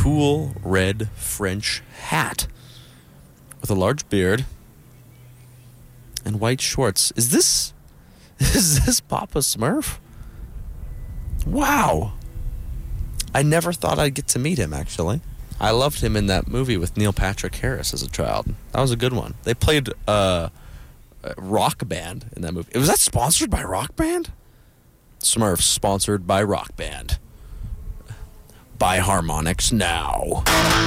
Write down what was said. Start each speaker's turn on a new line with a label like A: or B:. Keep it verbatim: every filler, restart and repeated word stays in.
A: cool red French hat with a large beard and white shorts. Is this is this Papa Smurf? Wow. I never thought I'd get to meet him, actually. I loved him in that movie with Neil Patrick Harris as a child. That was a good one. They played uh, Rock Band in that movie. Was that sponsored by Rock Band? Smurfs sponsored by Rock Band. Buy harmonics now.